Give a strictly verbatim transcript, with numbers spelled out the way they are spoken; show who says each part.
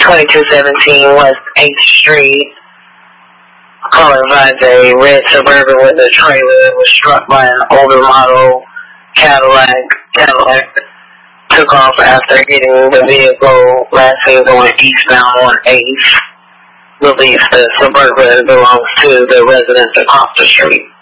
Speaker 1: twenty-two seventeen West eighth Street. Caller advised a red Suburban with a trailer was struck by an older model Cadillac. Cadillac took off after hitting the vehicle. Last seen going eastbound on eighth. Believes the Suburban belongs to the residents across the street.